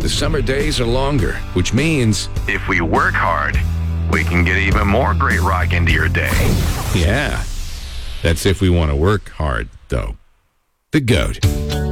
the summer days are longer, which means, if we work hard, we can get even more great rock into your day. yeah, that's if we want to work hard, though. The GOAT.